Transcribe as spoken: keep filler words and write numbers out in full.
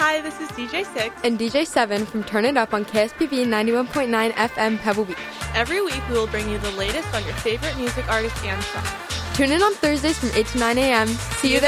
Hi, this is D J six and D J seven from Turn It Up on K S P B ninety-one point nine F M Pebble Beach. Every week we will bring you the latest on your favorite music artists and songs. Tune in on Thursdays from eight to nine a.m. See you there.